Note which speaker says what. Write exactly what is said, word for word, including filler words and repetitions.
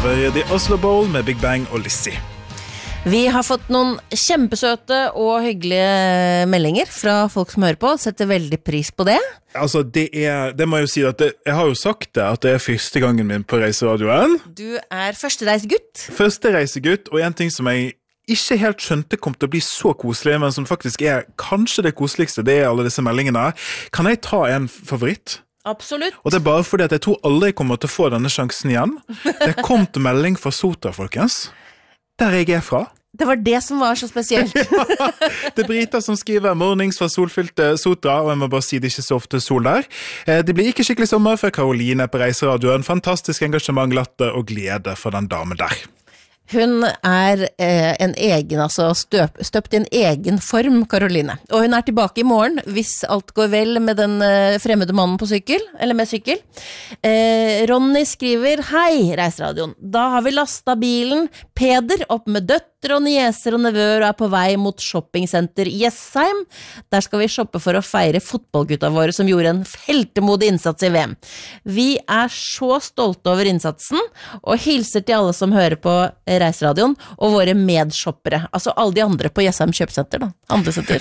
Speaker 1: over The Oslo Bowl med Big Bang og Lizzie.
Speaker 2: Vi har fått noen kjempesøte og hyggelige meldinger fra folk som hører på. Setter veldig pris på det.
Speaker 1: Altså, det er, det må jeg jo si at det, jeg har jo sagt det, at det er første gangen min på Reiseradioen.
Speaker 2: Du er førstereisegutt.
Speaker 1: Første reisegutt, og en ting som jeg ikke helt skjønte kom til å bli så koselig, men som faktisk er kanskje det koseligste, det er alle disse meldingene. Kan jeg ta en favoritt?
Speaker 2: Absolutt.
Speaker 1: Og det er bare fordi at jeg tror aldri jeg kommer til å få denne sjansen igjen. Det kom til melding fra Sotra, folkens. Der jeg er fra.
Speaker 2: Det var det som var så spesielt.
Speaker 1: Ja, det er Brita som skriver mornings fra solfylte Sotra, og jeg må bare si det ikke så ofte sol der. Det blir ikke skikkelig sommer for Karoline på Reiseradioen. Fantastisk engasjement, latter og glede for den damen der.
Speaker 2: Hun er eh, en egen, altså støp, støpt i en egen form, Karoline. Og hun er tilbake i morgen, hvis alt går vel med den eh, fremmede mannen på sykkel, eller med sykkel. Eh, Ronny skriver, hei, Reiseradioen. Da har vi lastet bilen, Peder, opp med døtter og nieser og nevøer og er på vei mot shoppingcenter Jessheim. Der skal vi shoppe for å feire fotballgutta våre som gjorde en heltemodig innsats i V M. Vi er så stolte over innsatsen, og hilser til alle som hører på Reiseradioen og våre medshoppere, altså alle de andre på Jessheim kjøpesenter da, andre senter.